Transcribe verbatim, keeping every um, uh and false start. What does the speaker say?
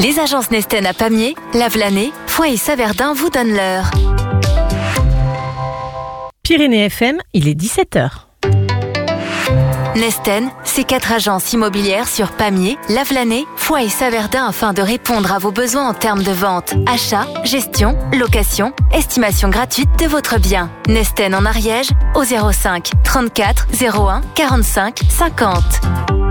Les agences Nesten à Pamiers, Lavelanet, Foix et Saverdun vous donnent l'heure. Pyrénées F M, il est dix-sept heures. Nesten, c'est quatre agences immobilières sur Pamiers, Lavelanet, Foix et Saverdun afin de répondre à vos besoins en termes de vente, achat, gestion, location, estimation gratuite de votre bien. Nesten en Ariège au zéro cinq trente-quatre zéro un quarante-cinq cinquante.